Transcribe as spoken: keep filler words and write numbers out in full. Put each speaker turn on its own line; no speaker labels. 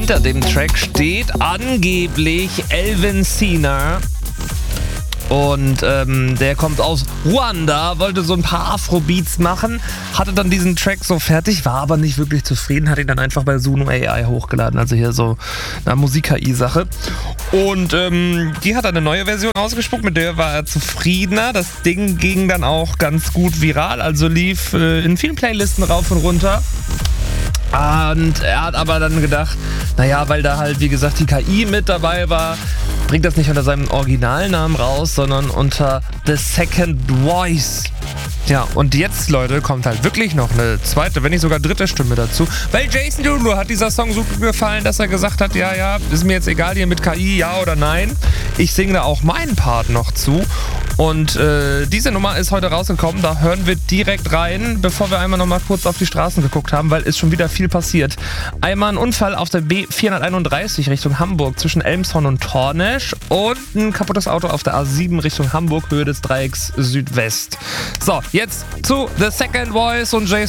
hinter dem Track steht angeblich Elvin Sina. Und ähm, der kommt aus Ruanda, wollte so ein paar Afrobeats machen, hatte dann diesen Track so fertig, war aber nicht wirklich zufrieden, hat ihn dann einfach bei Suno A I hochgeladen, also hier so eine Musik-K I-Sache. Und ähm, die hat eine neue Version ausgespuckt, mit der war er zufriedener. Das Ding ging dann auch ganz gut viral, also lief äh, in vielen Playlisten rauf und runter. Und er hat aber dann gedacht, naja, weil da halt, wie gesagt, die K I mit dabei war, bringt das nicht unter seinem Originalnamen raus, sondern unter The Second Voice. Ja, und jetzt, Leute, kommt halt wirklich noch eine zweite, wenn nicht sogar dritte Stimme dazu. Weil Jason Derulo hat dieser Song so gut gefallen, dass er gesagt hat, ja, ja, ist mir jetzt egal hier mit K I, ja oder nein. Ich singe da auch meinen Part noch zu. Und äh, diese Nummer ist heute rausgekommen, da hören wir direkt rein, bevor wir einmal noch mal kurz auf die Straßen geguckt haben, weil ist schon wieder viel passiert. Einmal ein Unfall auf der B vierhunderteinunddreißig Richtung Hamburg zwischen Elmshorn und Tornesch und ein kaputtes Auto auf der A sieben Richtung Hamburg, Höhe des Dreiecks Südwest. So, jetzt zu The Second Voice und Jason